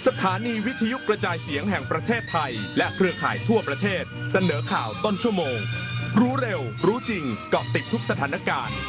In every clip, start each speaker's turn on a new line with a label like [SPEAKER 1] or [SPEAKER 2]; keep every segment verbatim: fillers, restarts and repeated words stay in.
[SPEAKER 1] สถานีวิทยุกระจายเสียงแห่งประเทศไทยและเครือข่ายทั่วประเทศเสนอข่าวต้นชั่วโมงรู้เร็วรู้จริงเกาะติดทุกสถานการณ์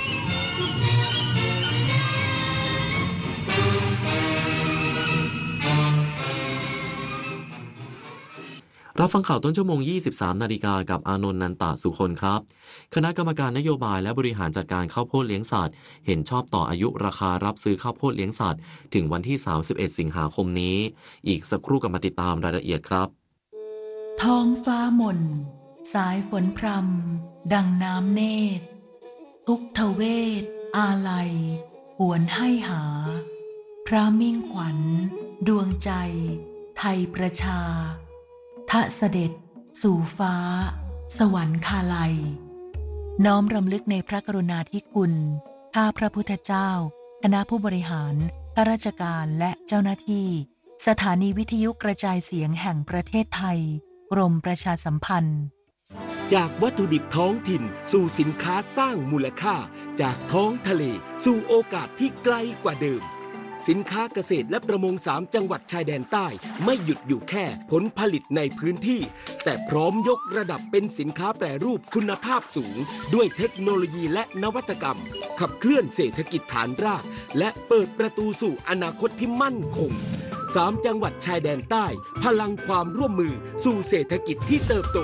[SPEAKER 2] รับฟังข่าวต้นชั่วโมง ยี่สิบสาม นาฬิกากับอานนท์ นันตะสุคนครับคณะกรรมการนโยบายและบริหารจัดการข้าวโพดเลี้ยงสัตว์เห็นชอบต่ออายุราคารับซื้อข้าวโพดเลี้ยงสัตว์ถึงวันที่ สามสิบเอ็ด สิงหาคมนี้อีกสักครู่กลับมาติดตามรายละเอียดครับ
[SPEAKER 3] ท้องฟ้าหม่นสายฝนพรำดังน้ำเนตรทุกทเวทอาลัยหวนให้หาพระมิ่งขวัญดวงใจไทยประชาทะเสด็จสู่ฟ้าสวรรคาลัยน้อมรำลึกในพระกรุณาธิคุณข้าพระพุทธเจ้าคณะผู้บริหารข้าราชการและเจ้าหน้าที่สถานีวิทยุกระจายเสียงแห่งประเทศไทยกรมประชาสัมพันธ์
[SPEAKER 4] จากวัตถุดิบท้องถิ่นสู่สินค้าสร้างมูลค่าจากท้องทะเลสู่โอกาสที่ไกลกว่าเดิมสินค้าเกษตรและประมงสามจังหวัดชายแดนใต้ไม่หยุดอยู่แค่ผลผลิตในพื้นที่แต่พร้อมยกระดับเป็นสินค้าแปรรูปคุณภาพสูงด้วยเทคโนโลยีและนวัตกรรมขับเคลื่อนเศรษฐกิจฐานรากและเปิดประตูสู่อนาคตที่มั่นคงสามจังหวัดชายแดนใต้พลังความร่วมมือสู่เศรษฐกิจที่เติบโต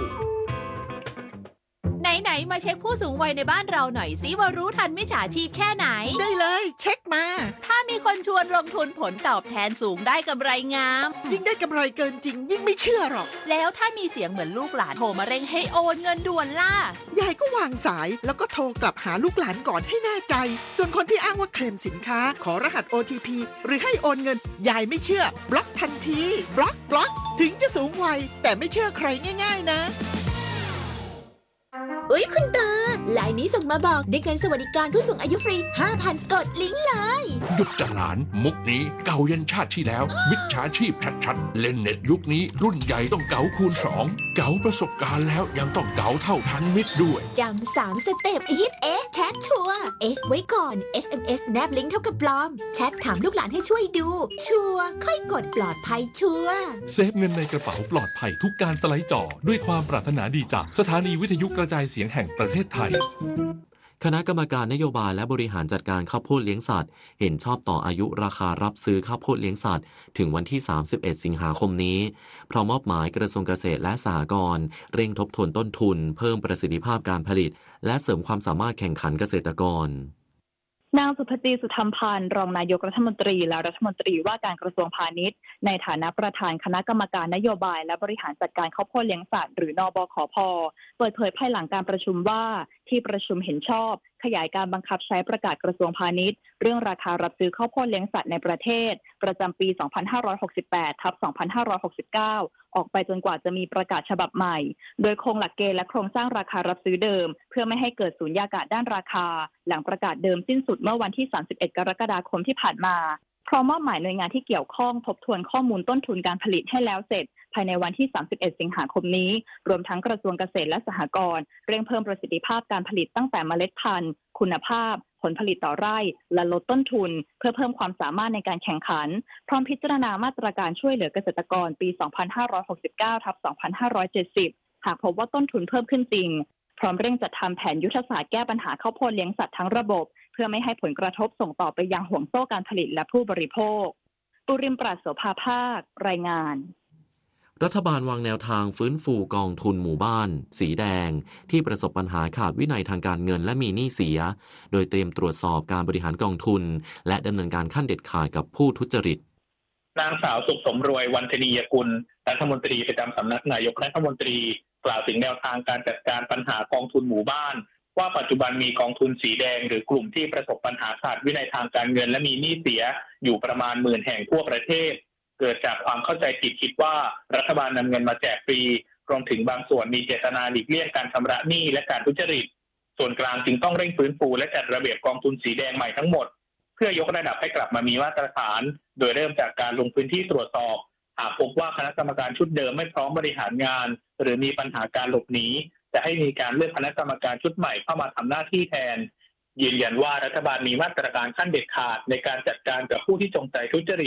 [SPEAKER 5] ไหนๆมาเช็คผู้สูงวัยในบ้านเราหน่อยสิว่ารู้ทันมิจฉาชีพแค่ไหน
[SPEAKER 6] ได้เลยเช็คมา
[SPEAKER 5] ถ้ามีคนชวนลงทุนผลตอบแทนสูงได้กำไรงาม
[SPEAKER 6] ยิ่งได้กำไรเกินจริงยิ่งไม่เชื่อหรอก
[SPEAKER 5] แล้วถ้ามีเสียงเหมือนลูกหลานโทรมาเร่งให้โอนเงินด่วนล่ะ
[SPEAKER 6] ยายก็วางสายแล้วก็โทรกลับหาลูกหลานก่อนให้แน่ใจส่วนคนที่อ้างว่าเคลมสินค้าขอรหัส โอ ที พี หรือให้โอนเงินยายไม่เชื่อบล็อกทันทีบล็อกบล็อกถึงจะสูงวัยแต่ไม่เชื่อใครง่ายๆนะ
[SPEAKER 7] อุ๊ยคุณตาไลน์นี้ส่งมาบอกได้เงินสวัสดิการผู้สูงอายุฟรี ห้าพัน กดลิงก์เลย
[SPEAKER 8] หยุดจะหลานมุกนี้เก่ายันชาติที่แล้วมิจฉาชีพชัดๆเล่นเน็ตยุคนี้รุ่นใหญ่ต้องเก๋าคูณสองเก๋าประสบการณ์แล้วยังต้องเก๋าเท่าทันมิตรด้วย
[SPEAKER 7] จำสามสเต็ปอีทเอ๊ะแชทชัวร์เอ๊ะไว้ก่อน เอส เอ็ม เอส แนบลิงก์เท่ากับปลอมแชทถามลูกหลานให้ช่วยดูชัวร์ค่อยกดปลอดภัยชัวร์
[SPEAKER 9] เซฟเงินในกระเป๋าปลอดภัยทุกการสไลด์จอด้วยความปรารถนาดีจากสถานีวิทยุกระจายเสียงแห่งประเทศไทย
[SPEAKER 2] คณะกรรมการนโยบายและบริหารจัดการข้าวโพดเลี้ยงสัตว์เห็นชอบต่ออายุราคารับซื้อข้าวโพดเลี้ยงสัตว์ถึงวันที่ สามสิบเอ็ด สิงหาคมนี้พร้อมมอบหมายกระทรวงเกษตรและสหกรณ์เร่งทบทวนต้นทุนเพิ่มประสิทธิภาพการผลิตและเสริมความสามารถแข่งขันเกษตรกร
[SPEAKER 10] นางสุภจีสุธรรมพันธ์รองนายกรัฐมนตรีและรัฐมนตรีว่าการกระทรวงพาณิชย์ในฐานะประธานคณะกรรมการนโยบายและบริหารจัดการข้าวโพดเลี้ยงสัตว์หรือนบขพ.เปิดเผยภายหลังการประชุมว่าที่ประชุมเห็นชอบขยายการบังคับใช้ประกาศกระทรวงพาณิชย์เรื่องราคารับซื้อข้าวโพดเลี้ยงสัตว์ในประเทศประจำปี สองพันห้าร้อยหกสิบแปด ทับ สองพันห้าร้อยหกสิบเก้า ออกไปจนกว่าจะมีประกาศฉบับใหม่โดยคงหลักเกณฑ์และโครงสร้างราคารับซื้อเดิมเพื่อไม่ให้เกิดสุญญากาศด้านราคาหลังประกาศเดิมสิ้นสุดเมื่อวันที่ สามสิบเอ็ด กรกฎาคมที่ผ่านมาพร้อมมอบหมายหน่วยงานที่เกี่ยวข้องทบทวนข้อมูลต้นทุนการผลิตให้แล้วเสร็จภายในวันที่ สามสิบเอ็ด สิงหาคมนี้รวมทั้งกระทรวงเกษตรและสหกรณ์เร่งเพิ่มประสิทธิภาพการผลิตตั้งแต่เมล็ดพันธุ์คุณภาพผลผลิตต่อไร่และลดต้นทุนเพื่อเพิ่มความสามารถในการแข่งขันพร้อมพิจารณามาตรการช่วยเหลือเกษตรกรปี สองพันห้าร้อยหกสิบเก้า ทับ สองพันห้าร้อยเจ็ดสิบ หากพบว่าต้นทุนเพิ่มขึ้นจริงพร้อมเร่งจัดทำแผนยุทธศาสตร์แก้ปัญหาข้าวโพดเลี้ยงสัตว์ทั้งระบบเพื่อไม่ให้ผลกระทบส่งต่อไปยังห่วงโซ่การผลิตและผู้บริโภคปุริมปราศโสภาภาครายงาน
[SPEAKER 2] รัฐบาลวางแนวทางฟื้นฟูกองทุนหมู่บ้านสีแดงที่ประสบปัญหาขาดวินัยทางการเงินและมีหนี้เสียโดยเตรียมตรวจสอบการบริหารกองทุนและดำเนินการขั้นเด็ดขาดกับผู้ทุจริต
[SPEAKER 11] นางสาวสุขสมรวยวันธนียกุลรัฐมนตรีประจำสำนักนายกรัฐมนตรีกล่าวถึงแนวทางการจัดการปัญหากองทุนหมู่บ้านว่าปัจจุบันมีกองทุนสีแดงหรือกลุ่มที่ประสบปัญหาขาดวินัยทางการเงินและมีหนี้เสียอยู่ประมาณหมื่นแห่งทั่วประเทศเกิดจากความเข้าใจผิดคิดว่ารัฐบาลนำเงินมาแจกฟรีรวมถึงบางส่วนมีเจตนาหลีกเลี่ยงการชำระหนี้และการทุจริตส่วนกลางจึงต้องเร่งฟื้นฟูและจัดระเบียบกองทุนสีแดงใหม่ทั้งหมดเพื่อยกระดับให้กลับมามีมาตรฐานโดยเริ่มจากการลงพื้นที่ตรวจสอบหากพบว่าคณะกรรมการชุดเดิมไม่พร้อมบริหารงานหรือมีปัญหาการหลบหนีจะให้มีการเลือกคณะกรรมการชุดใหม่เข้ามาทำหน้าที่แทนยืนยันว่ารัฐบาลมีมาตรการขั้นเด็ดขาดในการจัดการกับผู้ที่จงใจทุจริต เพื่อ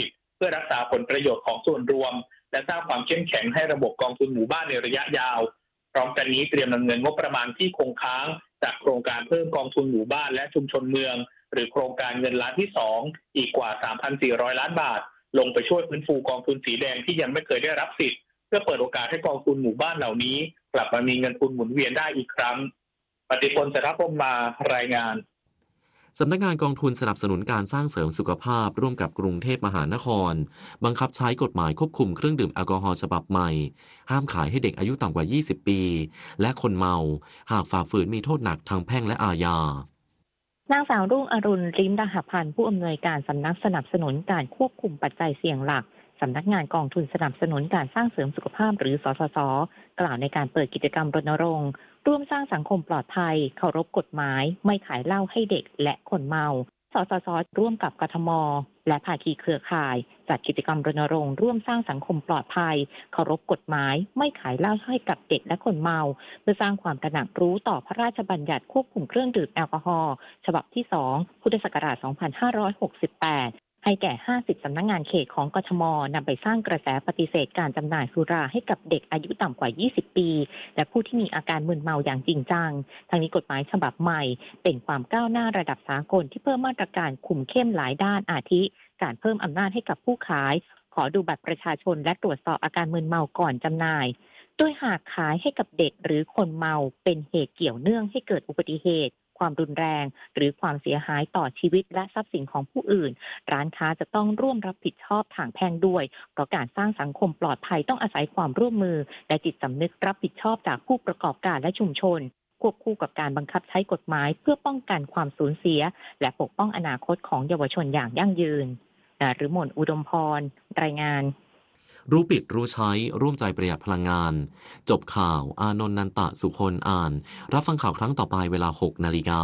[SPEAKER 11] พื่อรักษาผลประโยชน์ของส่วนรวมและสร้างความเข้มแข็งให้ระบบกองทุนหมู่บ้านในระยะยาวพร้อมกันนี้เตรียมนำเงินงบประมาณที่คงค้างจากโครงการเพิ่มกองทุนหมู่บ้านและชุมชนเมืองหรือโครงการเงินล้านที่สองอีกกว่า สามพันสี่ร้อย ล้านบาทลงไปช่วยฟื้นฟูกองทุนสีแดงที่ยังไม่เคยได้รับสิทธิ์เพื่อเปิดโอกาสให้กองทุนหมู่บ้านเหล่านี้กลับมามีเงินทุนหมุนเวียนได้อีกครั้งปฏิพล สรพงษ์มารายงาน
[SPEAKER 2] สำนักงานกองทุนสนับสนุนการสร้างเสริมสุขภาพร่วมกับกรุงเทพมหานครบังคับใช้กฎหมายควบคุมเครื่องดื่มแอลกอฮอล์ฉบับใหม่ห้ามขายให้เด็กอายุต่ำกว่า ยี่สิบ ปีและคนเมาหากฝ่าฝืนมีโทษหนักทางแพ่งและอาญาน
[SPEAKER 12] างสาวรุ่งอรุณริมรหพันธ์ผู้อำนวยการสำนักสนับสนุนการควบคุมปัจจัยเสี่ยงหลักสำนักงานกองทุนสนับสนุนการสร้างเสริมสุขภาพหรือสสส.กล่าวในการเปิดกิจกรรมรณรงค์ร่วมสร้างสังคมปลอดภัยเคารพกฎหมายไม่ขายเหล้าให้เด็กและคนเมาสสส.ร่วมกับกทม.และภาคีเครือข่ายจัดกิจกรรมรณรงค์ร่วมสร้างสังคมปลอดภัยเคารพกฎหมายไม่ขายเหล้าให้กับเด็กและคนเมาเพื่อสร้างความตระหนักรู้ต่อพระราชบัญญัติควบคุมเครื่องดื่มแอลกอฮอล์ฉบับที่สองพุทธศักราชสองพันห้าร้อยหกสิบแปดให้แก่ห้าสิบสำนักงานเขตของกทม.นำไปสร้างกระแสปฏิเสธการจำหน่ายสุราให้กับเด็กอายุต่ำกว่ายี่สิบปีและผู้ที่มีอาการมึนเมาอย่างจริงจังทั้งนี้กฎหมายฉบับใหม่เป็นความก้าวหน้าระดับสากลที่เพิ่มมาตรการคุมเข้มหลายด้านอาทิการเพิ่มอำนาจให้กับผู้ขายขอดูบัตรประชาชนและตรวจสอบอาการมึนเมาก่อนจำหน่ายโดยหากขายให้กับเด็กหรือคนเมาเป็นเหตุเกี่ยวเนื่องให้เกิดอุบัติเหตุความรุนแรงหรือความเสียหายต่อชีวิตและทรัพย์สินของผู้อื่นร้านค้าจะต้องร่วมรับผิดชอบทางแพ่งด้วยเพราะการสร้างสังคมปลอดภัยต้องอาศัยความร่วมมือและจิตสำนึกรับผิดชอบจากผู้ประกอบการและชุมชนควบคู่กับการบังคับใช้กฎหมายเพื่อป้องกันความสูญเสียและปกป้องอนาคตของเยาวชนอย่างยั่งยืนนฤมลอุดมพรรายงาน
[SPEAKER 2] รู้ปิดรู้ใช้ร่วมใจประหยัดพลังงานจบข่าวอานนท์นันตะสุคนอ่านรับฟังข่าวครั้งต่อไปเวลา หกนาฬิกา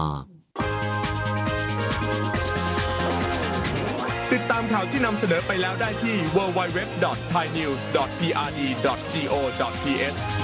[SPEAKER 1] ติดตามข่าวที่นำเสนอไปแล้วได้ที่ ดับเบิลยู ดับเบิลยู ดับเบิลยู ดอท ไทยนิวส์ ดอท พี อาร์ ดี ดอท จี โอ ดอท ที เอช